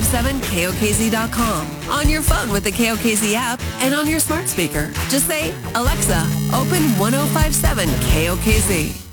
1057KOKZ.com, on your phone with the KOKZ app, and on your smart speaker. Just say, Alexa, open 1057 KOKZ.